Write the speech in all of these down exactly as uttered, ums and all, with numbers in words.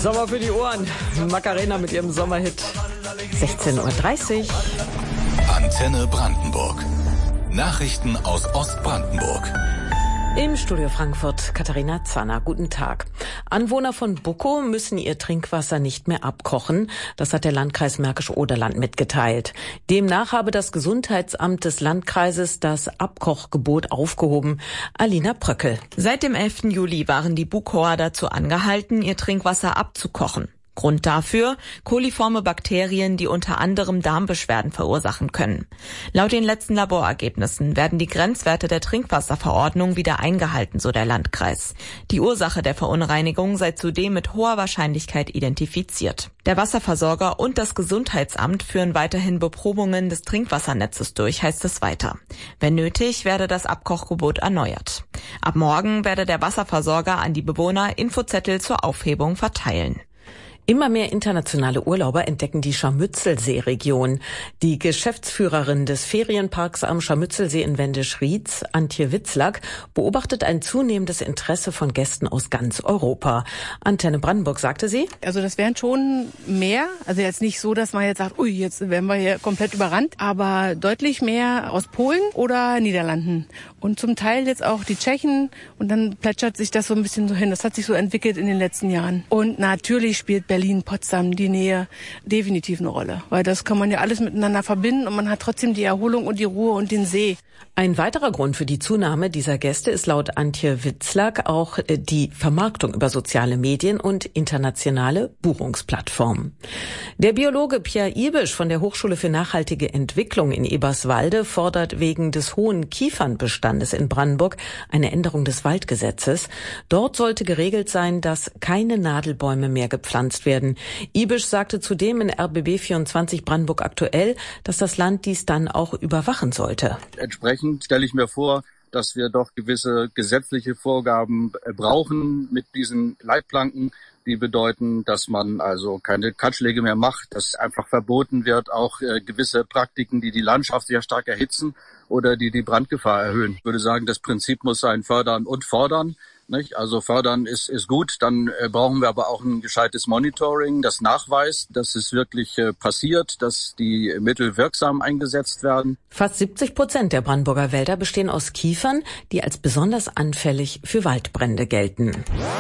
Sommer für die Ohren. Macarena mit ihrem Sommerhit. sechzehn Uhr dreißig. Antenne Brandenburg. Nachrichten aus Ostbrandenburg. Im Studio Frankfurt Katharina Zanner. Guten Tag. Anwohner von Buckow müssen ihr Trinkwasser nicht mehr abkochen. Das hat der Landkreis Märkisch-Oderland mitgeteilt. Demnach habe das Gesundheitsamt des Landkreises das Abkochgebot aufgehoben. Alina Pröckel. Seit dem elften Juli waren die Buckower dazu angehalten, ihr Trinkwasser abzukochen. Grund dafür: koliforme Bakterien, die unter anderem Darmbeschwerden verursachen können. Laut den letzten Laborergebnissen werden die Grenzwerte der Trinkwasserverordnung wieder eingehalten, so der Landkreis. Die Ursache der Verunreinigung sei zudem mit hoher Wahrscheinlichkeit identifiziert. Der Wasserversorger und das Gesundheitsamt führen weiterhin Beprobungen des Trinkwassernetzes durch, heißt es weiter. Wenn nötig, werde das Abkochgebot erneuert. Ab morgen werde der Wasserversorger an die Bewohner Infozettel zur Aufhebung verteilen. Immer mehr internationale Urlauber entdecken die Scharmützelsee-Region. Die Geschäftsführerin des Ferienparks am Scharmützelsee in Wendisch-Rietz, Antje Witzlack, beobachtet ein zunehmendes Interesse von Gästen aus ganz Europa. Antenne Brandenburg, sagte sie. Also das wären schon mehr. Also jetzt nicht so, dass man jetzt sagt, ui, jetzt werden wir hier komplett überrannt. Aber deutlich mehr aus Polen oder Niederlanden. Und zum Teil jetzt auch die Tschechen. Und dann plätschert sich das so ein bisschen so hin. Das hat sich so entwickelt in den letzten Jahren. Und natürlich spielt Berlin, Potsdam, die Nähe definitiv eine Rolle. Weil das kann man ja alles miteinander verbinden und man hat trotzdem die Erholung und die Ruhe und den See. Ein weiterer Grund für die Zunahme dieser Gäste ist laut Antje Witzlack auch die Vermarktung über soziale Medien und internationale Buchungsplattformen. Der Biologe Pierre Ibisch von der Hochschule für nachhaltige Entwicklung in Eberswalde fordert wegen des hohen Kiefernbestandes in Brandenburg eine Änderung des Waldgesetzes. Dort sollte geregelt sein, dass keine Nadelbäume mehr gepflanzt werden. Ibisch sagte zudem in R B B vierundzwanzig Brandenburg aktuell, dass das Land dies dann auch überwachen sollte. Entsprechend stelle ich mir vor, dass wir doch gewisse gesetzliche Vorgaben brauchen mit diesen Leitplanken, die bedeuten, dass man also keine Kahlschläge mehr macht, dass einfach verboten wird, auch äh, gewisse Praktiken, die die Landschaft sehr stark erhitzen oder die die Brandgefahr erhöhen. Ich würde sagen, das Prinzip muss sein fördern und fordern. Nicht? Also fördern ist, ist gut, dann äh, brauchen wir aber auch ein gescheites Monitoring, das nachweist, dass es wirklich äh, passiert, dass die Mittel wirksam eingesetzt werden. Fast siebzig Prozent der Brandenburger Wälder bestehen aus Kiefern, die als besonders anfällig für Waldbrände gelten.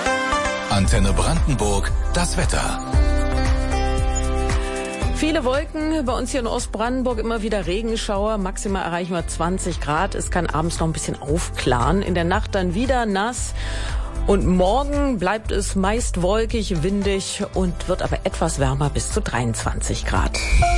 Antenne Brandenburg, das Wetter. Viele Wolken, bei uns hier in Ostbrandenburg immer wieder Regenschauer, maximal erreichen wir zwanzig Grad. Es kann abends noch ein bisschen aufklaren, in der Nacht dann wieder nass. Und morgen bleibt es meist wolkig, windig und wird aber etwas wärmer bis zu dreiundzwanzig Grad.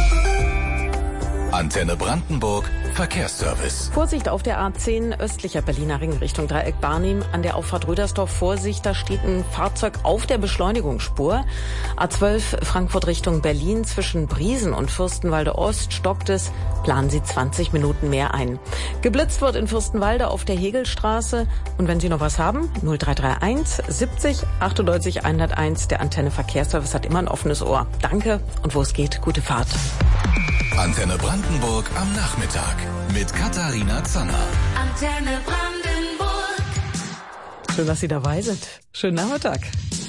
Antenne Brandenburg, Verkehrsservice. Vorsicht auf der A zehn, östlicher Berliner Ring Richtung Dreieck Barnim. An der Auffahrt Rödersdorf Vorsicht, da steht ein Fahrzeug auf der Beschleunigungsspur. A zwölf Frankfurt Richtung Berlin, zwischen Briesen und Fürstenwalde Ost stockt es. Planen Sie zwanzig Minuten mehr ein. Geblitzt wird in Fürstenwalde auf der Hegelstraße. Und wenn Sie noch was haben, null drei drei eins siebzig achtundneunzig hunderteins. Der Antenne Verkehrsservice hat immer ein offenes Ohr. Danke und wo es geht, gute Fahrt. Antenne Brandenburg am Nachmittag mit Katharina Zanner. Antenne Brandenburg. Schön, dass Sie dabei sind. Schönen Nachmittag.